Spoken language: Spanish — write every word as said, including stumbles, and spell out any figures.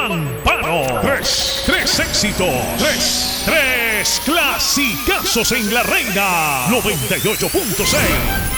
Pampano. Tres, tres éxitos. Tres, tres clasicazos en la Reina. noventa y ocho punto seis.